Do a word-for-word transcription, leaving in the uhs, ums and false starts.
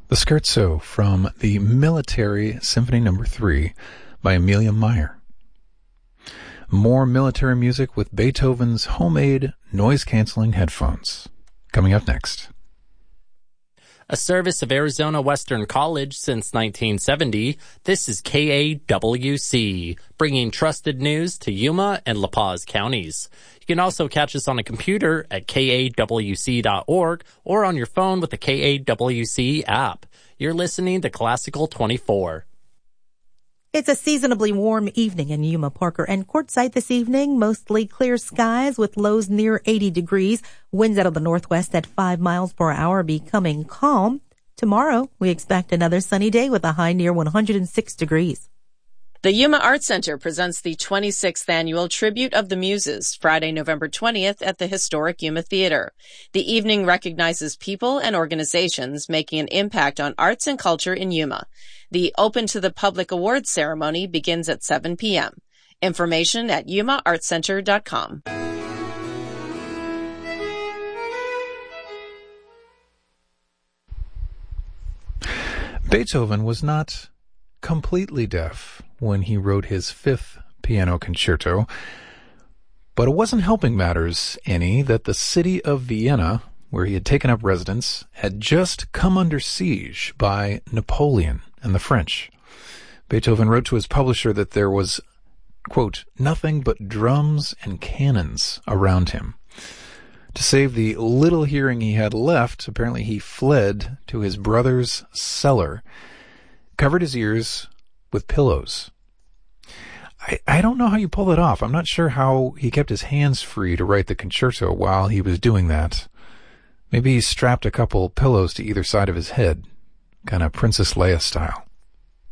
The Scherzo from the Military Symphony Number three by Amelia Meyer. More military music with Beethoven's homemade noise-canceling headphones. Coming up next. A service of Arizona Western College since nineteen seventy, this is K A W C, bringing trusted news to Yuma and La Paz counties. You can also catch us on a computer at K A W C dot org or on your phone with the K A W C app. You're listening to Classical twenty-four. It's a seasonably warm evening in Yuma, Parker, and Quartzsite this evening. Mostly clear skies with lows near eighty degrees. Winds out of the northwest at five miles per hour, becoming calm. Tomorrow, we expect another sunny day with a high near one hundred six degrees. The Yuma Art Center presents the twenty-sixth Annual Tribute of the Muses, Friday, November twentieth at the historic Yuma Theater. The evening recognizes people and organizations making an impact on arts and culture in Yuma. The Open to the Public Awards ceremony begins at seven p.m. Information at yuma art center dot com. Beethoven was not completely deaf when he wrote his fifth piano concerto, but it wasn't helping matters any that the city of Vienna, where he had taken up residence, had just come under siege by Napoleon and the French. Beethoven wrote to his publisher that there was, quote, nothing but drums and cannons around him. To save the little hearing he had left, apparently he fled to his brother's cellar, covered his ears with pillows. I, I don't know how you pull that off. I'm not sure how he kept his hands free to write the concerto while he was doing that. Maybe he strapped a couple pillows to either side of his head, kind of Princess Leia style.